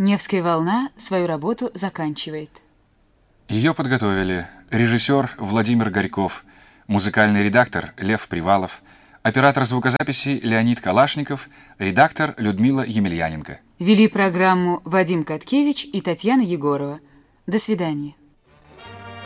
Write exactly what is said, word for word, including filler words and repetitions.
«Невская волна» свою работу заканчивает. Ее подготовили режиссер Владимир Горьков, музыкальный редактор Лев Привалов, оператор звукозаписи Леонид Калашников, редактор Людмила Емельяненко. Вели программу Вадим Коткевич и Татьяна Егорова. До свидания.